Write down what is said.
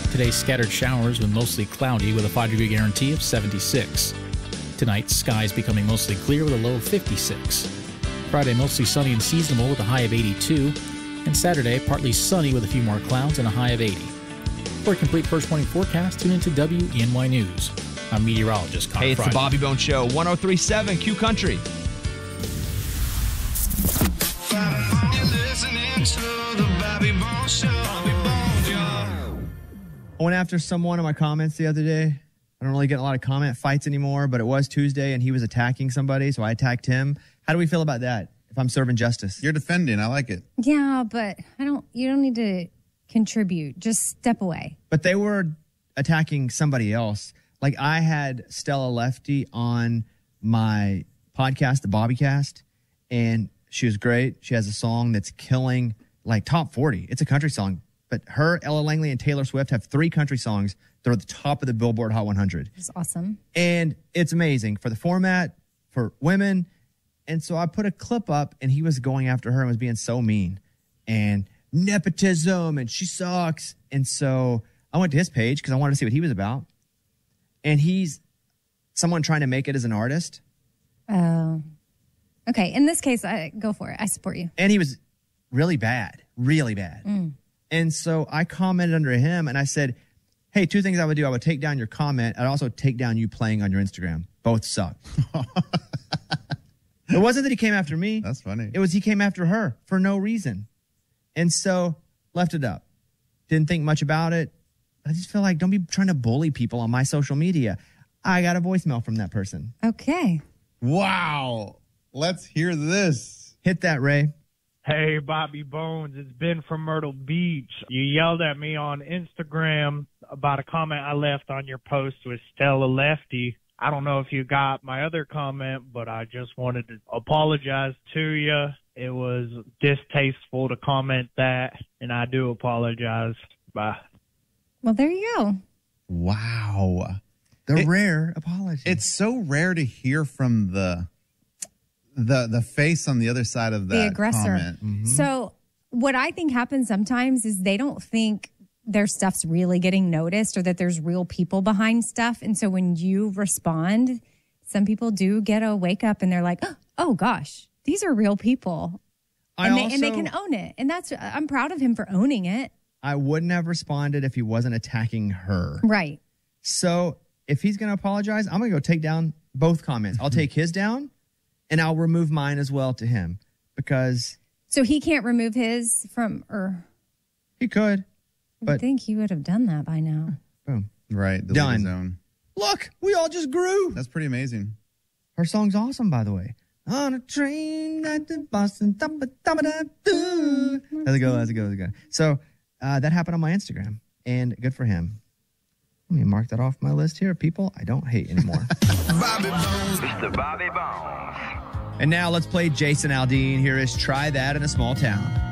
Today, scattered showers with mostly cloudy with a 5-degree guarantee of 76. Tonight, skies becoming mostly clear with a low of 56. Friday, mostly sunny and seasonable with a high of 82. And Saturday, partly sunny with a few more clouds and a high of 80. For a complete first morning forecast, tune into WENY News. I'm meteorologist Connor Hey, it's Friday. the Bobby Bones Show, 103.7 Q Country. I went after someone in my comments the other day. I don't really get a lot of comment fights anymore, but it was Tuesday and he was attacking somebody, so I attacked him. How do we feel about that if I'm serving justice? You're defending. I like it. Yeah, but you don't need to contribute. Just step away. But they were attacking somebody else. Like I had Stella Lefty on my podcast, the Bobbycast, and she was great. She has a song that's killing like top 40. It's a country song. But her, Ella Langley, and Taylor Swift have 3 country songs that are at the top of the Billboard Hot 100. It's awesome. And it's amazing for the format, for women. And so I put a clip up, and he was going after her and was being so mean. And nepotism, and she sucks. And so I went to his page because I wanted to see what he was about. And he's someone trying to make it as an artist. Oh. Okay, in this case, go for it. I support you. And he was really bad, really bad. And so I commented under him and I said, hey, 2 things I would do. I would take down your comment. I'd also take down you playing on your Instagram. Both suck. It wasn't that he came after me. That's funny. It was he came after her for no reason. And so left it up. Didn't think much about it. I just feel like don't be trying to bully people on my social media. I got a voicemail from that person. Okay. Wow. Let's hear this. Hit that, Ray. Hey, Bobby Bones, it's Ben from Myrtle Beach. You yelled at me on Instagram about a comment I left on your post with Stella Lefty. I don't know if you got my other comment, but I just wanted to apologize to you. It was distasteful to comment that, and I do apologize. Bye. Well, there you go. Wow. The rare apology. It's so rare to hear from the face on the other side of that The aggressor. comment. Mm-hmm. So what I think happens sometimes is they don't think their stuff's really getting noticed or that there's real people behind stuff. And so when you respond, some people do get a wake up and they're like, oh gosh, these are real people. And they can own it. And I'm proud of him for owning it. I wouldn't have responded if he wasn't attacking her. Right. So if he's going to apologize, I'm going to go take down both comments. I'll take his down and I'll remove mine as well to him because. So he can't remove his from, or. He could. I think he would have done that by now. Boom. Right. The Done. Zone. Look, we all just grew. That's pretty amazing. Her song's awesome, by the way. On a train at the Boston. How's it go? So that happened on my Instagram, and good for him. Let me mark that off my list here. People I don't hate anymore. Bobby Bones. Mr. Bobby Bones. And now let's play Jason Aldean. Here is Try That in a Small Town.